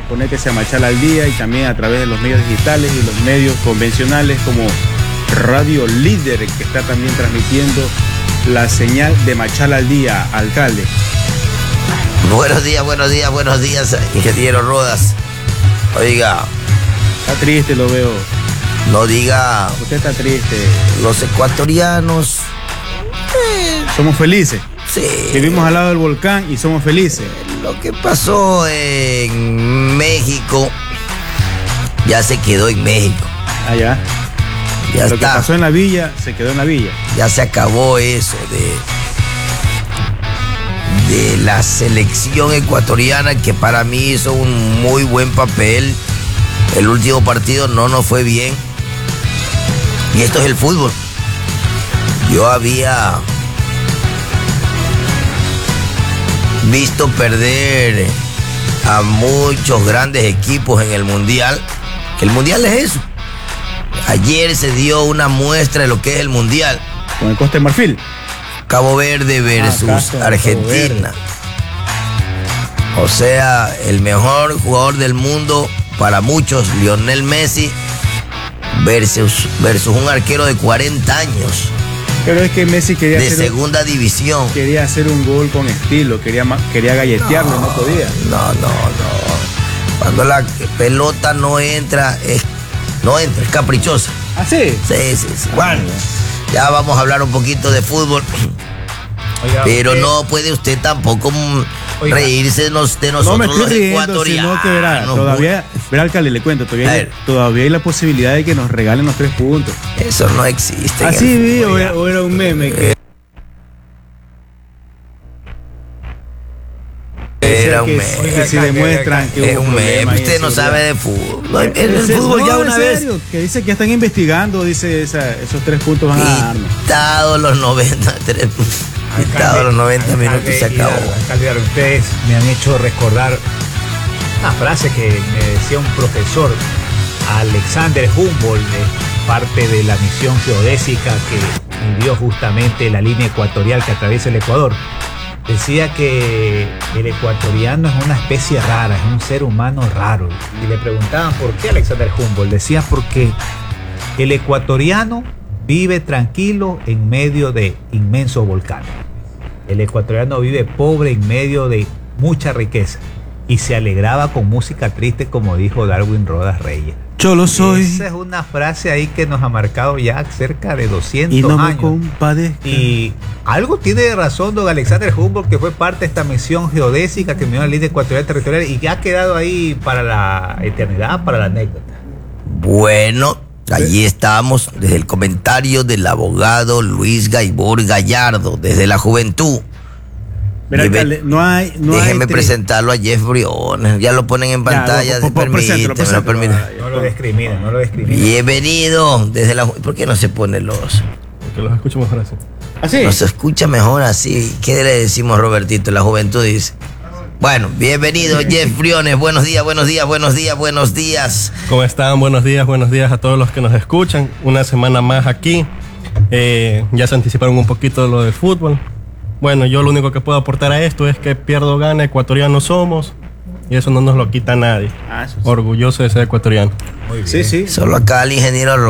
conéctese a Machala al Día y también a través de los medios digitales y los medios convencionales como Radio Líder, que está también transmitiendo la señal de Machala al Día. Alcalde. Buenos días, ingeniero Rodas. Oiga. Está triste, lo veo. No diga. Usted está triste. Los ecuatorianos. Somos felices. Sí. Vivimos al lado del volcán y somos felices. Lo que pasó en México ya se quedó en México. Allá. Ya lo está. que pasó en la villa se quedó en la villa. Ya se acabó eso de la selección ecuatoriana, que para mí hizo un muy buen papel. El último partido no nos fue bien. Y esto es el fútbol. Yo había visto perder a muchos grandes equipos en el Mundial. El Mundial es eso. Ayer se dio una muestra de lo que es el Mundial. Con el Costa de Marfil. Cabo Verde versus Argentina. O sea, el mejor jugador del mundo para muchos, Lionel Messi, versus un arquero de 40 años. Pero es que Messi quería de segunda división. Quería hacer un gol con estilo, quería galletearlo, no podía. No. Cuando la pelota no entra, es caprichosa. ¿Ah, sí? Sí. Bueno, ya vamos a hablar un poquito de fútbol. Oiga, pero no puede usted tampoco reírse de nosotros, no me estoy los riendo, ecuatorianos. Sino que todavía, alcalde, le cuento, todavía hay la posibilidad de que nos regalen los 3 puntos. Eso no existe. Así vi, o era un meme que... Era un meme. Que si demuestran que es un meme. Usted no sabe de fútbol. En el fútbol ya una vez. Que dice que ya están investigando, dice esos 3 puntos van a darnos. Quitados los 93 puntos. Quitados los 90 minutos se acabó. Alcalde, ustedes me han hecho recordar una frase que me decía un profesor, Alexander Humboldt, parte de la misión geodésica que midió justamente la línea ecuatorial que atraviesa el Ecuador. Decía que el ecuatoriano es una especie rara, es un ser humano raro. Y le preguntaban por qué Alexander Humboldt. Decía porque el ecuatoriano vive tranquilo en medio de inmensos volcanes. El ecuatoriano vive pobre en medio de mucha riqueza. Y se alegraba con música triste, como dijo Darwin Rodas Reyes. Yo lo soy. Esa es una frase ahí que nos ha marcado ya cerca de 200 y no años. Me compadezca. Y algo tiene de razón don Alexander Humboldt, que fue parte de esta misión geodésica que midió la línea ecuatorial territorial y que ha quedado ahí para la eternidad, para la anécdota. Bueno, allí estamos, desde el comentario del abogado Luis Gaibor Gallardo, desde la juventud. Alcalde, déjeme presentarlo a Jeff Briones, ya lo ponen en pantalla. No lo discriminen. Bienvenido desde la. ¿Por qué no se pone los? Porque los escucho mejor así. ¿Así? Nos escucha mejor así. ¿Qué le decimos, Robertito? La juventud dice. Bueno, bienvenido Jeff Briones. Buenos días. ¿Cómo están? Buenos días a todos los que nos escuchan. Una semana más aquí. Ya se anticiparon un poquito de lo del fútbol. Bueno, yo lo único que puedo aportar a esto es que pierdo gana, ecuatorianos somos, y eso no nos lo quita nadie. Orgulloso de ser ecuatoriano. Muy bien. Sí. Solo acá el ingeniero